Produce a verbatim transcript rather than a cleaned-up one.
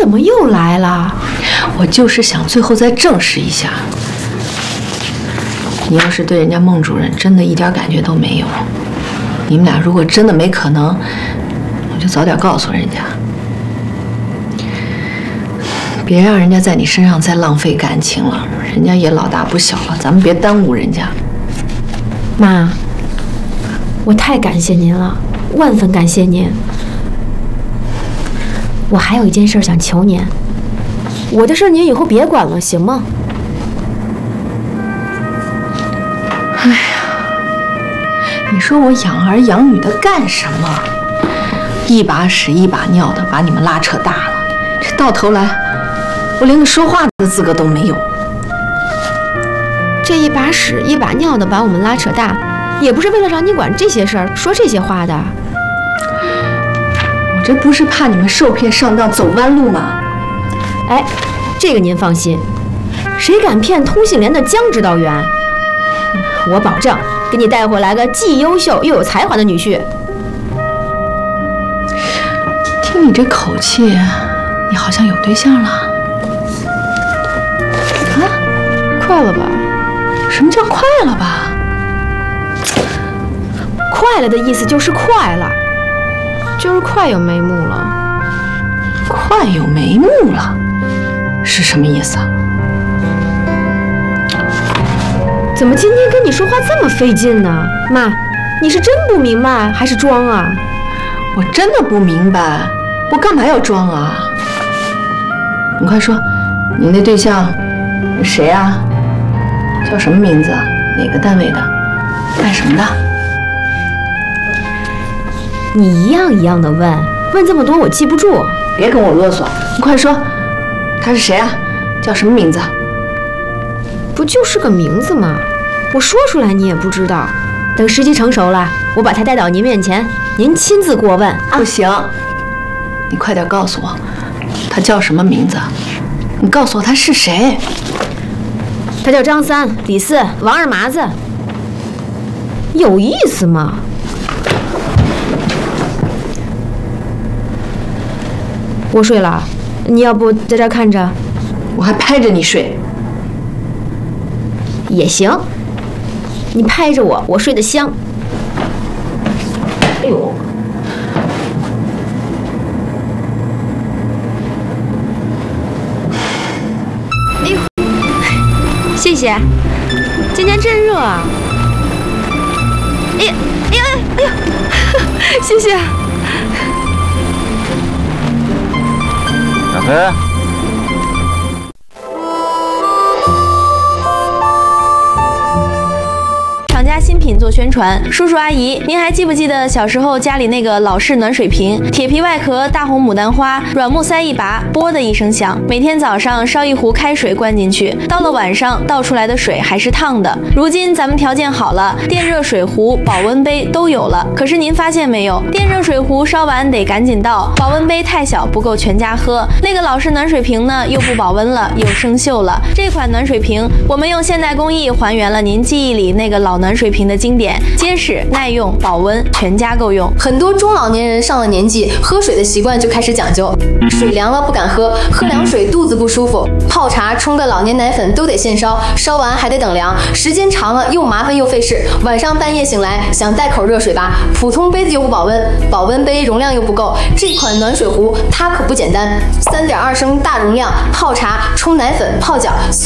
怎么又来了？ 我就是想最后再证实一下，你要是对人家孟主任真的一点感觉都没有，你们俩如果真的没可能，我就早点告诉人家，别让人家在你身上再浪费感情了。人家也老大不小了，咱们别耽误人家。 妈，我太感谢您了，万分感谢您。我还有一件事想求您，我的事您以后别管了，行吗？ 哎呀，你说我养儿养女的干什么？一把屎一把尿的把你们拉扯大了，这到头来我连个说话的资格都没有。 这一把屎一把尿的把我们拉扯大，也不是为了让你管这些事儿说这些话的。 我这不是怕你们受骗上当走弯路吗？ 哎，这个您放心，谁敢骗通信联的江指导员，我保证给你带回来个既优秀又有才华的女婿。 听你这口气，你好像有对象了。啊， 快了吧？ 什么叫快了吧？ 快了的意思就是快了，就是快有眉目了。 快有眉目了，是什么意思啊？ 怎么今天跟你说话这么费劲呢？妈，你是真不明白还是装啊？ 我真的不明白，我干嘛要装啊？你快说，你那对象谁啊？叫什么名字？哪个单位的？干什么的？ 你一样一样的问，问这么多我记不住。 别跟我啰嗦，你快说，他是谁啊？叫什么名字？ 不就是个名字吗？我说出来你也不知道。等时机成熟了，我把他带到您面前，您亲自过问啊。 不行，你快点告诉我，他叫什么名字？你告诉我他是谁？ 他叫张三、李四、王二麻子。有意思吗？我睡了，你要不在这儿看着？ 我还拍着你睡。 也行，你拍着我，我睡得香。 哎呦， 哎呦，谢谢，今天真热啊！哎呀，哎呀，哎呀，谢谢。 小飞。 新品做宣传，叔叔阿姨，您还记不记得小时候家里那个老式暖水瓶，铁皮外壳，大红牡丹花，软木塞一拔，啵的一声响。每天早上烧一壶开水灌进去，到了晚上倒出来的水还是烫的。如今咱们条件好了，电热水壶、保温杯都有了。可是您发现没有，电热水壶烧完得赶紧倒，保温杯太小不够全家喝，那个老式暖水瓶呢又不保温了，又生锈了。这款暖水瓶，我们用现代工艺还原了您记忆里那个老暖水瓶的经典，结实耐用保温，全家够用。 很多中老年人上了年纪，喝水的习惯就开始讲究，水凉了不敢喝，喝凉水肚子不舒服，泡茶冲个老年奶粉都得现烧，烧完还得等凉，时间长了又麻烦又费事。晚上半夜醒来想带口热水吧，普通杯子又不保温，保温杯容量又不够，这款暖水壶它可不简单，三点二升大容量，泡茶、冲奶粉、泡脚。